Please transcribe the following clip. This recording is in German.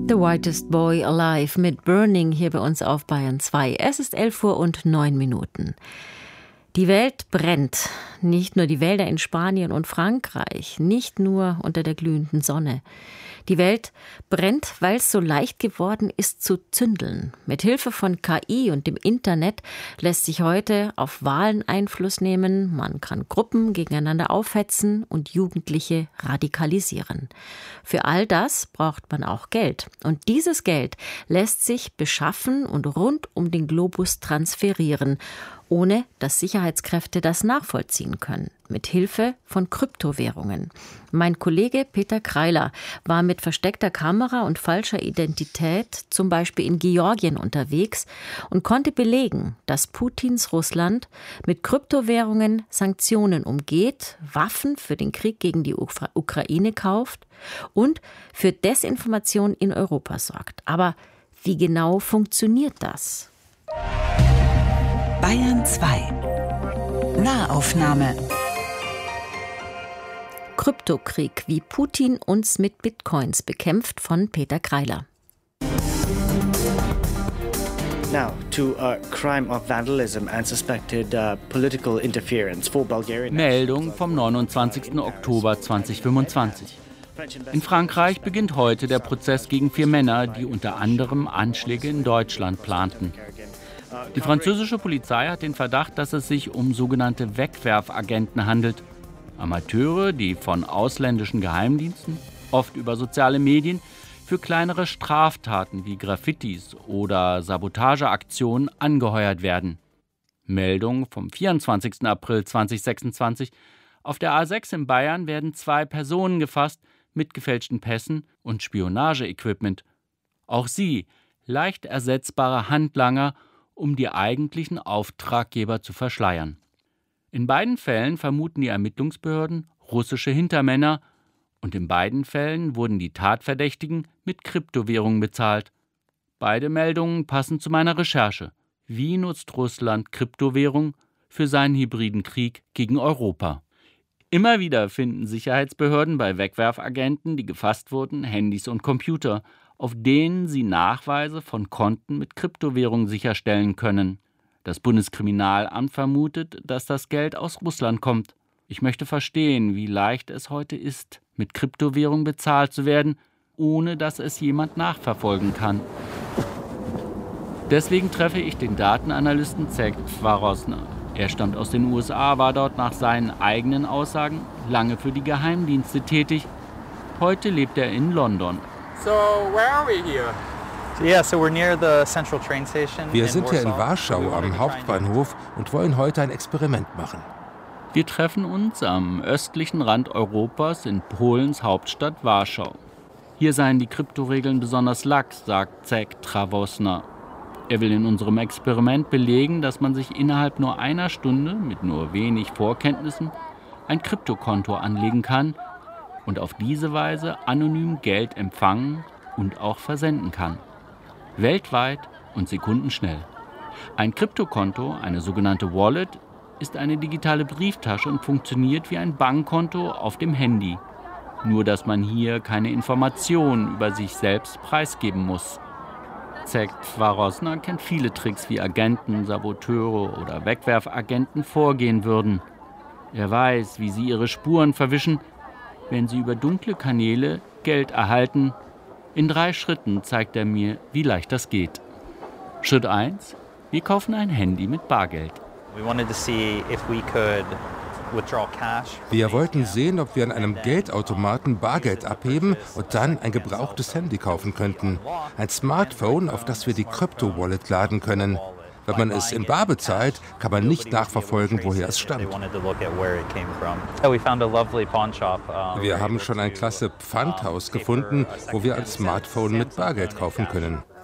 The Whitest Boy Alive mit Burning hier bei uns auf Bayern 2. Es ist 11:09 Uhr. Die Welt brennt. Nicht nur die Wälder in Spanien und Frankreich, nicht nur unter der glühenden Sonne. Die Welt brennt, weil es so leicht geworden ist zu zündeln. Mit Hilfe von KI und dem Internet lässt sich heute auf Wahlen Einfluss nehmen. Man kann Gruppen gegeneinander aufhetzen und Jugendliche radikalisieren. Für all das braucht man auch Geld. Und dieses Geld lässt sich beschaffen und rund um den Globus transferieren, ohne dass Sicherheitskräfte das nachvollziehen können. Mit Hilfe von Kryptowährungen. Mein Kollege Peter Kreiler war mit versteckter Kamera und falscher Identität zum Beispiel in Georgien unterwegs und konnte belegen, dass Putins Russland mit Kryptowährungen Sanktionen umgeht, Waffen für den Krieg gegen die Ukraine kauft und für Desinformation in Europa sorgt. Aber wie genau funktioniert das? Bayern 2 Nahaufnahme. Kryptokrieg, wie Putin uns mit Bitcoins bekämpft, von Peter Kreiler. Now to a crime of vandalism and suspected political interference for Bulgarian. Meldung vom 29. Oktober 2025. In Frankreich beginnt heute der Prozess gegen 4 Männer, die unter anderem Anschläge in Deutschland planten. Die französische Polizei hat den Verdacht, dass es sich um sogenannte Wegwerfagenten handelt. Amateure, die von ausländischen Geheimdiensten, oft über soziale Medien, für kleinere Straftaten wie Graffitis oder Sabotageaktionen angeheuert werden. Meldung vom 24. April 2026. Auf der A6 in Bayern werden 2 Personen gefasst mit gefälschten Pässen und Spionageequipment. Auch sie, leicht ersetzbare Handlanger, um die eigentlichen Auftraggeber zu verschleiern. In beiden Fällen vermuten die Ermittlungsbehörden russische Hintermänner und in beiden Fällen wurden die Tatverdächtigen mit Kryptowährungen bezahlt. Beide Meldungen passen zu meiner Recherche. Wie nutzt Russland Kryptowährung für seinen hybriden Krieg gegen Europa? Immer wieder finden Sicherheitsbehörden bei Wegwerfagenten, die gefasst wurden, Handys und Computer, auf denen sie Nachweise von Konten mit Kryptowährungen sicherstellen können. Das Bundeskriminalamt vermutet, dass das Geld aus Russland kommt. Ich möchte verstehen, wie leicht es heute ist, mit Kryptowährung bezahlt zu werden, ohne dass es jemand nachverfolgen kann. Deswegen treffe ich den Datenanalysten Zach Tvarosner. Er stammt aus den USA, war dort nach seinen eigenen Aussagen lange für die Geheimdienste tätig. Heute lebt er in London. So, where are we here? Wir sind hier in Warschau am Hauptbahnhof und wollen heute ein Experiment machen. Wir treffen uns am östlichen Rand Europas in Polens Hauptstadt Warschau. Hier seien die Kryptoregeln besonders lax, sagt Zach Travosner. Er will in unserem Experiment belegen, dass man sich innerhalb nur einer Stunde mit nur wenig Vorkenntnissen ein Kryptokonto anlegen kann und auf diese Weise anonym Geld empfangen und auch versenden kann. Weltweit und sekundenschnell. Ein Kryptokonto, eine sogenannte Wallet, ist eine digitale Brieftasche und funktioniert wie ein Bankkonto auf dem Handy. Nur dass man hier keine Informationen über sich selbst preisgeben muss. Zach Tvarosner kennt viele Tricks, wie Agenten, Saboteure oder Wegwerfagenten vorgehen würden. Er weiß, wie sie ihre Spuren verwischen, wenn sie über dunkle Kanäle Geld erhalten. In 3 Schritten zeigt er mir, wie leicht das geht. Schritt 1. Wir kaufen ein Handy mit Bargeld. Wir wollten sehen, ob wir an einem Geldautomaten Bargeld abheben und dann ein gebrauchtes Handy kaufen könnten. Ein Smartphone, auf das wir die Krypto-Wallet laden können. Wenn man es in bar bezahlt, kann man nicht nachverfolgen, woher es stammt. Wir haben schon ein klasse Pfandhaus gefunden, wo wir ein Smartphone mit Bargeld kaufen können.